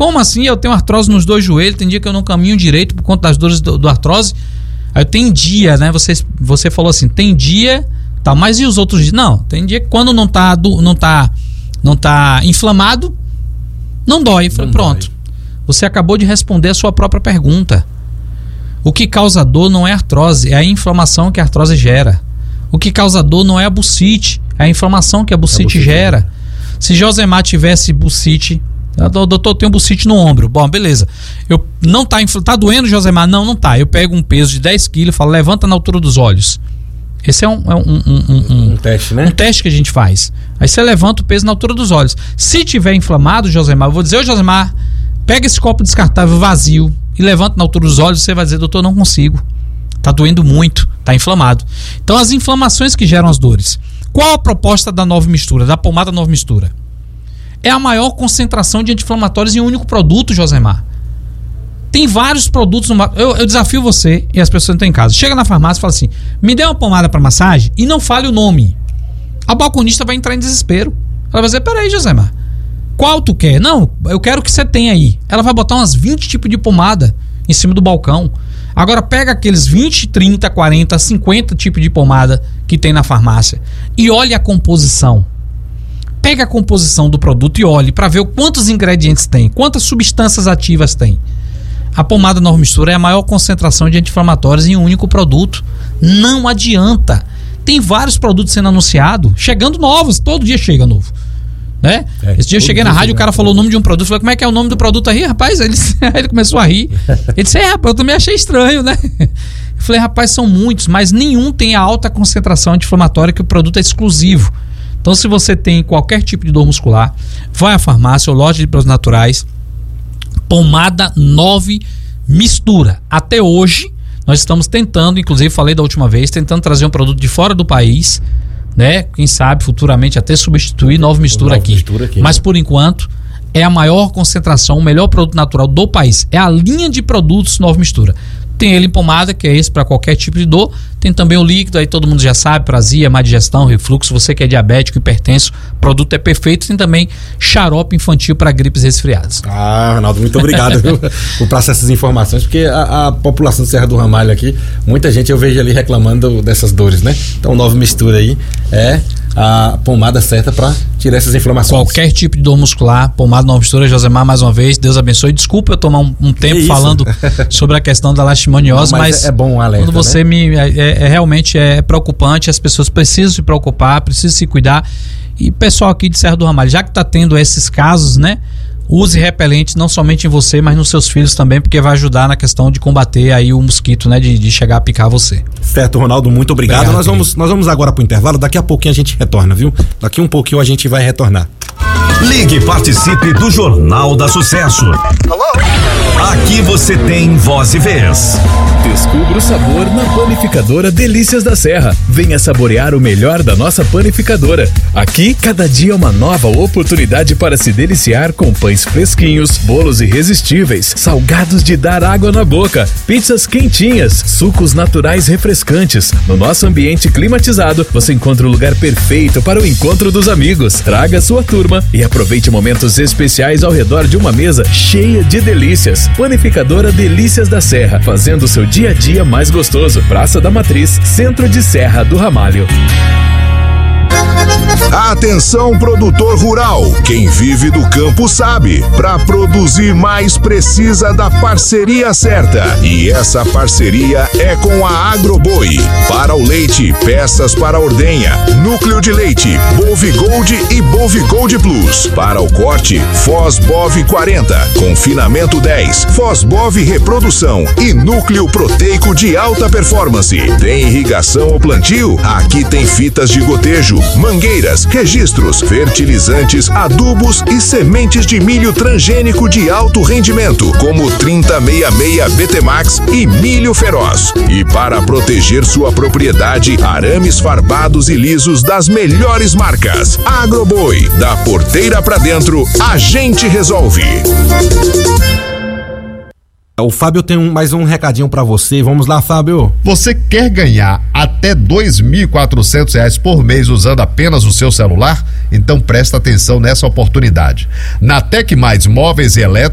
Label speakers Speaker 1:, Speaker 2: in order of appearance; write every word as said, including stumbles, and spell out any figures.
Speaker 1: Como assim? Eu tenho artrose nos dois joelhos, tem dia que eu não caminho direito por conta das dores do, do artrose. Aí tem dia, né? Você, você falou assim, tem dia, tá, mas e os outros dias? Não, tem dia que quando não tá, não tá, não tá inflamado, não dói. Falei, pronto. Dói. Você acabou de responder a sua própria pergunta. O que causa dor não é a artrose, é a inflamação que a artrose gera. O que causa dor não é a bursite, é a inflamação que a bursite, a bursite gera. Se Josemar tivesse bursite, doutor, eu tenho bursite no ombro. Bom, beleza. Eu, não tá, tá doendo, Josemar? Não, não tá. Eu pego um peso de dez quilos e falo, levanta na altura dos olhos. Esse é um, é um, um, um, um,
Speaker 2: um teste, né?
Speaker 1: Um teste que a gente faz. Aí você levanta o peso na altura dos olhos. Se tiver inflamado, Josemar, eu vou dizer, ô Josemar, pega esse copo descartável vazio e levanta na altura dos olhos. Você vai dizer, doutor, não consigo. Tá doendo muito, tá inflamado. Então as inflamações que geram as dores. Qual a proposta da Nova Mistura, da pomada Nova Mistura? É a maior concentração de anti-inflamatórios em um único produto, Josemar. Tem vários produtos. No... Eu, eu desafio você e as pessoas que estão em casa. Chega na farmácia e fala assim, me dê uma pomada para massagem e não fale o nome. A balconista vai entrar em desespero. Ela vai dizer, peraí, Josemar, qual tu quer? Não, eu quero que você tenha aí. Ela vai botar umas vinte tipos de pomada em cima do balcão. Agora pega aqueles vinte, trinta, quarenta, cinquenta tipos de pomada que tem na farmácia e olhe a composição. Pega a composição do produto e olhe para ver quantos ingredientes tem, quantas substâncias ativas tem. A pomada Nova Mistura é a maior concentração de anti-inflamatórios em um único produto. Não adianta. Tem vários produtos sendo anunciados, chegando novos, todo dia chega novo. Né? É, esse dia eu cheguei na rádio, o cara falou o nome de um produto, eu falei, como é que é o nome do produto aí, rapaz? Ele, ele começou a rir. Ele disse, é, rapaz, eu também achei estranho, né? Eu falei, rapaz, são muitos, mas nenhum tem a alta concentração anti-inflamatória que o produto é exclusivo. Então, se você tem qualquer tipo de dor muscular, vai à farmácia ou loja de produtos naturais, pomada Nova Mistura. Até hoje, nós estamos tentando, inclusive falei da última vez, tentando trazer um produto de fora do país, né? Quem sabe futuramente até substituir Nova Mistura aqui. Mistura aqui. Mas por enquanto é a maior concentração, o melhor produto natural do país. É a linha de produtos Nova Mistura. Tem ele em pomada, que é esse para qualquer tipo de dor. Tem também o líquido, aí todo mundo já sabe, para azia, má digestão, refluxo. Você que é diabético, hipertenso, o produto é perfeito. Tem também xarope infantil para gripes resfriadas.
Speaker 2: Ah, Ronaldo, muito obrigado viu, por passar essas informações, porque a, a população de Serra do Ramalho aqui, muita gente eu vejo ali reclamando dessas dores, né? Então, Nova Mistura aí é a pomada certa para tirar essas inflamações.
Speaker 1: Qualquer tipo de dor muscular, pomada Nova Mistura. Josemar, mais uma vez, Deus abençoe. Desculpa eu tomar um, um tempo falando sobre a questão da leishmaniose, não, mas, mas é, é bom um alerta, quando você, né? me é, é, realmente é preocupante, as pessoas precisam se preocupar, precisam se cuidar. E pessoal aqui de Serra do Ramalho, já que está tendo esses casos, né? Use repelente não somente em você, mas nos seus filhos também, porque vai ajudar na questão de combater aí o mosquito, né? De, de chegar a picar você.
Speaker 2: Certo, Ronaldo, muito obrigado. obrigado nós, vamos, nós vamos agora para o intervalo, daqui a pouquinho a gente retorna, viu? Daqui um pouquinho a gente vai retornar.
Speaker 3: Ligue e participe do Jornal da Sucesso. Alô? Aqui você tem voz e vez.
Speaker 4: Descubra o sabor na Panificadora Delícias da Serra. Venha saborear o melhor da nossa panificadora. Aqui, cada dia é uma nova oportunidade para se deliciar com pães fresquinhos, bolos irresistíveis, salgados de dar água na boca, pizzas quentinhas, sucos naturais refrescantes. No nosso ambiente climatizado, você encontra o lugar perfeito para o encontro dos amigos. Traga sua turma e aproveite momentos especiais ao redor de uma mesa cheia de delícias. Panificadora Delícias da Serra, fazendo o seu dia a dia mais gostoso. Praça da Matriz, centro de Serra do Ramalho.
Speaker 5: Atenção, produtor rural, quem vive do campo sabe, para produzir mais precisa da parceria certa, e essa parceria é com a Agroboi. Para o leite, peças para a ordenha, núcleo de leite, Bovigold e Bovigold Plus. Para o corte, Fosbov quarenta, confinamento dez, Fosbov reprodução e núcleo proteico de alta performance. Tem irrigação ou plantio? Aqui tem fitas de gotejo, mangueiras, registros, fertilizantes, adubos e sementes de milho transgênico de alto rendimento, como trinta sessenta e seis B T Max e milho feroz. E para proteger sua propriedade, arames farpados e lisos das melhores marcas. Agroboi, da porteira pra dentro, a gente resolve.
Speaker 2: O Fábio tem um, mais um recadinho pra você. Vamos lá, Fábio.
Speaker 6: Você quer ganhar até dois mil e quatrocentos reais por mês usando apenas o seu celular? Então presta atenção nessa oportunidade. Na Tec Mais Móveis e Elétricos